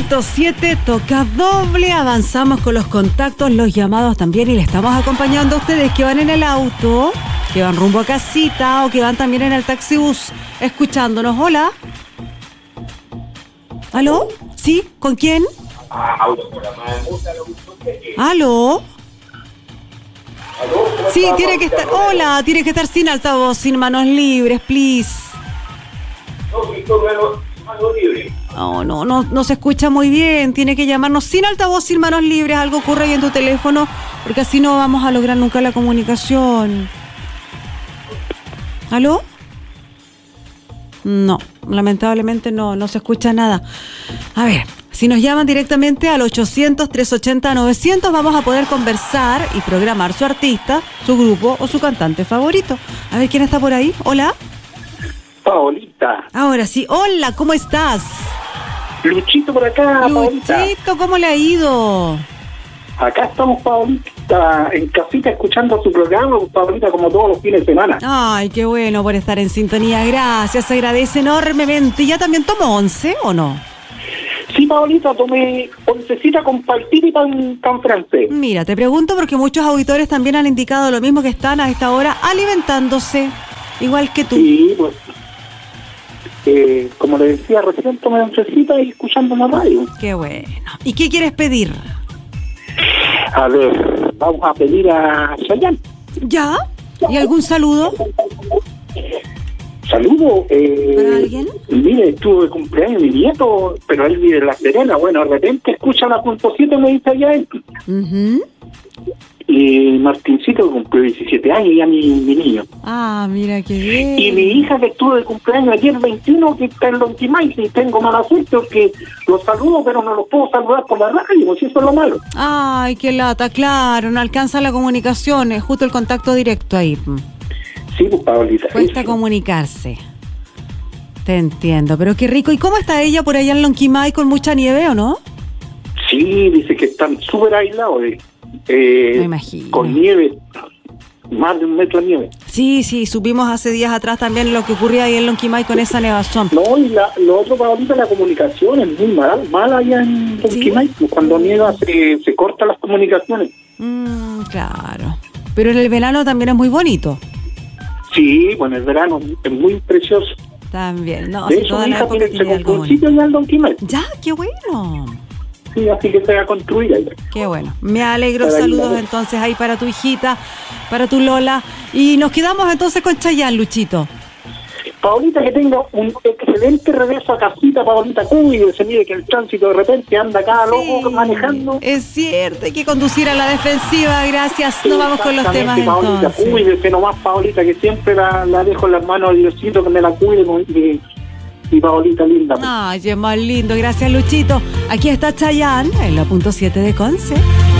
100.7 toca doble. Avanzamos con los contactos, los llamados también, y le estamos acompañando a ustedes que van en el auto, que van rumbo a casita o que van también en el taxibús escuchándonos. Hola. ¿Aló? ¿Sí? ¿Con quién? ¿Aló? Sí, tiene que estar. Hola, tiene que estar sin altavoz, sin manos libres, please. No se escucha muy bien. Tiene que llamarnos sin altavoz, sin manos libres. Algo ocurre ahí en tu teléfono, porque así no vamos a lograr nunca la comunicación. ¿Aló? No, lamentablemente no se escucha nada. A ver, si nos llaman directamente al 800-380-900 vamos a poder conversar y programar su artista, su grupo o su cantante favorito. A ver, ¿quién está por ahí? Hola. Paolita. Ahora sí, hola, ¿cómo estás? Luchito por acá, Paolita. Luchito, ¿cómo le ha ido? Acá estamos, Paolita, en casita escuchando su programa, Paolita, como todos los fines de semana. Ay, qué bueno por estar en sintonía, gracias, se agradece enormemente. ¿Y ya también tomó 11 o no? Sí, Paolita, tomé oncecita con palpita y pan francés. Mira, te pregunto porque muchos auditores también han indicado lo mismo, que están a esta hora alimentándose, igual que tú. Sí, pues, como le decía recién, tomé oncecita y escuchando la radio. Qué bueno. ¿Y qué quieres pedir? A ver, vamos a pedir a Chayanne. ¿Ya? ¿Y algún saludo? Saludo. ¿Para alguien? Mire, estuvo de cumpleaños mi nieto, pero él vive en La Serena. Bueno, de repente escucha la .7, me dice allá él. Y Martincito, que cumplió 17 años, ya mi niño. Ah, mira qué bien. Y mi hija, que estuvo de cumpleaños ayer 21, que está en Lonquimay, y tengo mala suerte porque los saludo, pero no los puedo saludar por la radio, pues eso es lo malo. Ay, qué lata, claro, no alcanza la comunicación, es justo el contacto directo ahí. Sí, pues, Paolita. Cuesta comunicarse. Te entiendo, pero qué rico. ¿Y cómo está ella por allá en Lonquimay, con mucha nieve o no? Sí, dice que están súper aislados. Me imagino. Con nieve, más de 1 metro de nieve. Sí, supimos hace días atrás también lo que ocurría ahí en Lonquimay con esa nevazón. No, y lo otro, Paolita, la comunicación es muy mala allá en Lonquimay. ¿Sí? Cuando nieva se cortan las comunicaciones. Claro. Pero en el verano también es muy bonito. Sí, bueno, el verano es muy precioso. También, no, de hecho, mi hija se compró un sitio allá en Lonquimay. Ya, qué bueno. Sí, así que se va a construir ahí. Qué bueno. Me alegro. Saludos entonces ahí para tu hijita, para tu Lola. Y nos quedamos entonces con Chayanne, Luchito. Paolita, que tenga un excelente regreso a casita, Paolita, cuídese, mire que el tránsito de repente anda cada loco manejando. Es cierto, hay que conducir a la defensiva, gracias. Nos vamos con los temas, Paolita, entonces. Cuídese nomás, Paolita, que siempre la dejo en las manos de Diosito, que me la cuide, y Paolita linda. Ay, es más lindo, gracias, Luchito. Aquí está Chayanne en la .7 de Conce.